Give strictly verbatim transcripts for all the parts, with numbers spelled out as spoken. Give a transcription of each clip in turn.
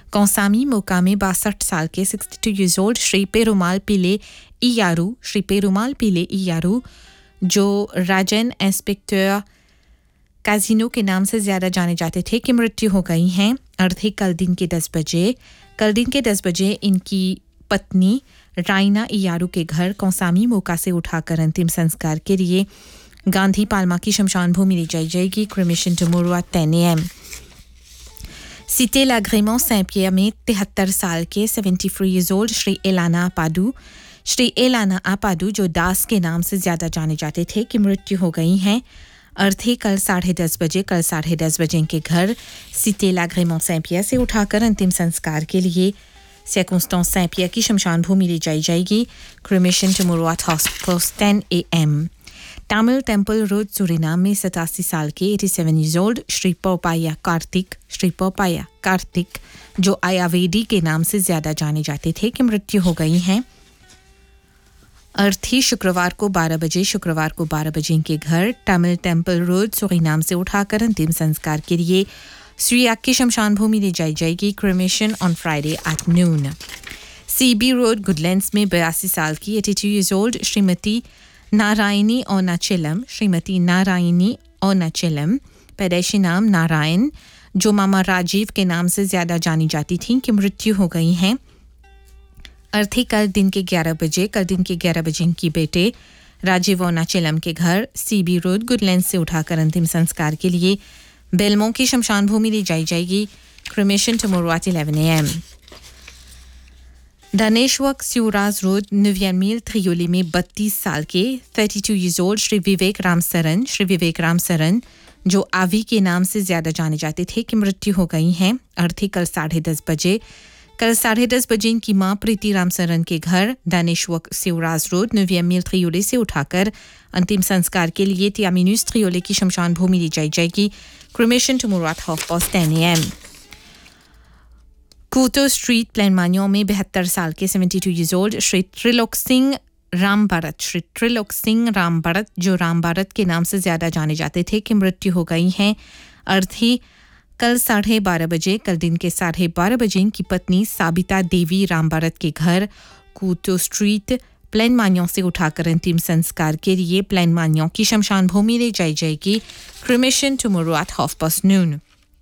कौसामी मोकामे बासठ साल के sixty two years old Shri Perumal पिले इयारू श्री पेरुमाल पिले इयारू जो राजन इंस्पेक्टर काजिनो के नाम से ज़्यादा जाने जाते थे की मृत्यु हो गई हैं। अर्थी कल दिन के दस बजे कल दिन के दस बजे इनकी पत्नी राइना इयारू के घर कौसामी मोका से उठाकर अंतिम संस्कार के लिए गांधी पाल्मा की शमशान भूमि ले जाई जाएगी। क्रिमेशन टुमारो एट टेन ए एम। सिटे लाग्रेमों सेंट पियर में तिहत्तर साल के seventy three years old Shri Alana आपादू Shri Alana आपादू जो दास के नाम से ज़्यादा जाने जाते थे की मृत्यु हो गई हैं। अर्थी कल साढ़े दस बजे कल साढ़े दस बजे के घर सिटे लाग्रेमों सेंट पियर से उठाकर अंतिम संस्कार के लिए सर्कमस्टेंस सेंट पियर की शमशान भूमि ले जाई जाएगी। Cremation tomorrow at half past टेन A M. Tamil temple road Suriname में सतासी साल के सत्तासी ईयर्स ओल्ड श्री पोपाया कार्तिक श्री पोपाया कार्तिक जो आयावेदी के नाम से ज़्यादा जाने जाते थे कि मृत्यु हो गई हैं। अर्थी शुक्रवार को बारह बजे शुक्रवार को बारह बजे के घर तमिल टेम्पल रोड सुरीनाम से उठाकर अंतिम संस्कार के लिए सुयाक की शमशान भूमि ले जाई जाएगी। Cremation on Friday at noon. CB road Goodlands में बयासी साल की बयासी ईयर्स ओल्ड श्रीमती नारायणी ओनाचेलम श्रीमती नारायणी ओनाचेलम पैदाइशी नाम नारायण जो मामा राजीव के नाम से ज़्यादा जानी जाती थीं की मृत्यु हो गई हैं। अर्थी कल दिन के ग्यारह बजे कल दिन के ग्यारह बजे की बेटे राजीव ओनाचेलम के घर सीबी रोड गुडलैंड से उठाकर अंतिम संस्कार के लिए बेलमो की शमशान भूमि ले जाई जाएगी। Cremation tomorrow at eleven A M. Daneshwar Shivraj road नवियन मील थ्रियोली में बत्तीस साल के thirty two years old Shri Vivek Ram Saran Shri Vivek Ram Saran जो आवी के नाम से ज़्यादा जाने जाते थे कि मृत्यु हो गई हैं। अर्थी कल साढ़े दस बजे कल साढ़े दस बजे इनकी मां प्रीति राम सरन के घर दानेश्वर सिवराज रोड नवियन मील थ्रियोली से उठाकर अंतिम संस्कार के लिए तियामिनुस थ्रियोली की शमशान भूमि ली जाई जाएगी। Cremation tomorrow at half past टेन ए एम। कूतो स्ट्रीट प्लेनमानियों में बहत्तर साल के seventy two years old Shri Trilok Singh Ram Bharat Shri Trilok Singh Ram Bharat जो राम भारत के नाम से ज़्यादा जाने जाते थे कि मृत्यु हो गई हैं। अर्थी कल साढ़े बारह बजे कल दिन के साढ़े बारह बजे की पत्नी साबिता देवी राम भारत के घर कूतो स्ट्रीट प्लेनमानियों से उठाकर अंतिम संस्कार के लिए प्लेनमानियों की शमशान भूमि ले जाई जाएगी। Cremation tomorrow at half past noon.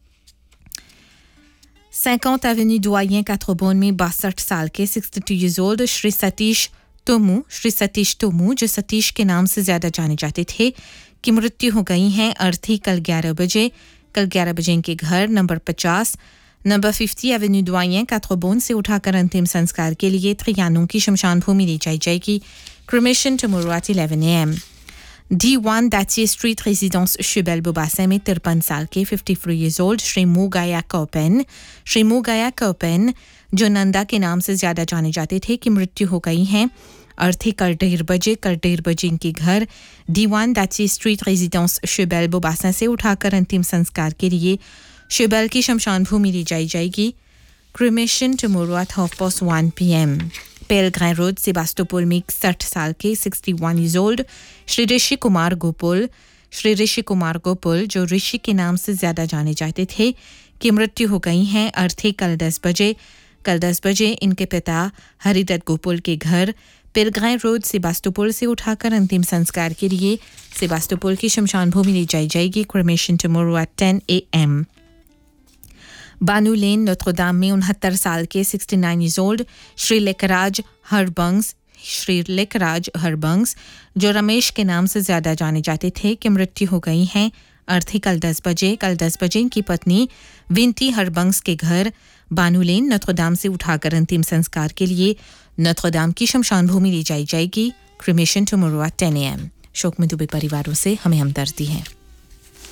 cinquante avenue Doyen Quatre-Bonnes में बासठ साल के sixty two years old Shri Satish तोमू Shri Satish तोमू जो सतीश के नाम से ज़्यादा जाने जाते थे की मृत्यु हो गई हैं। अर्थी कल ग्यारह बजे कल ग्यारह बजे के घर नंबर पचास number fifty Avenue Doyen Quatre-Bonnes से उठाकर अंतिम संस्कार के लिए त्रियानों की शमशान भूमि ले जाई जाएगी। Cremation tomorrow at eleven A M. D one दाचिए street residence शुबेल बोबासा में तिरपन साल के fifty three years old Shri मुगाया कोपेन श्री मुगाया कोपेन जो नंदा के नाम से ज़्यादा जाने जाते थे की मृत्यु हो गई हैं। अर्थी कल डेढ़ बजे कल डेढ़ बजे इनके घर डी वन दाचिए स्ट्रीट रेजिडेंस शुबेल बोबासा से उठाकर अंतिम संस्कार के लिए शुबेल की शमशान भूमि ली जाई जाएगी। Cremation tomorrow at half past one P M. पेलग्राइन road सेबास्टोपोल में इकसठ साल के सिक्सटी वन ईयर्स ओल्ड श्री ऋषि कुमार गोपुल श्री ऋषि कुमार गोपुल जो ऋषि के नाम से ज़्यादा जाने जाते थे की मृत्यु हो गई हैं। अर्थी कल दस बजे कल दस बजे इनके पिता हरिदत्त गोपुल के घर पेलग्राइन रोड सेबास्टोपोल से उठाकर अंतिम संस्कार के लिए सेबास्टोपोल की शमशान भूमि ले जाई जाएगी। क्रिमेशन टुमारो एट टेन ए एम। बानू लेन नोत्रदाम में उनहत्तर साल के sixty nine years old Shri Lekhraj हरबंग्स Shri Lekhraj हरबंग्स जो रमेश के नाम से ज़्यादा जाने जाते थे कि मृत्यु हो गई हैं। अर्थी कल दस बजे कल दस बजे की पत्नी विंती हरबंग्स के घर बानू लेन नोत्रदाम से उठाकर अंतिम संस्कार के लिए नोत्रदाम की शमशान भूमि ली जाई जाएगी। क्रिमेशन टुमारो एट टेन ए एम। शोक में डूबे परिवारों से हमें हमदर्दी है।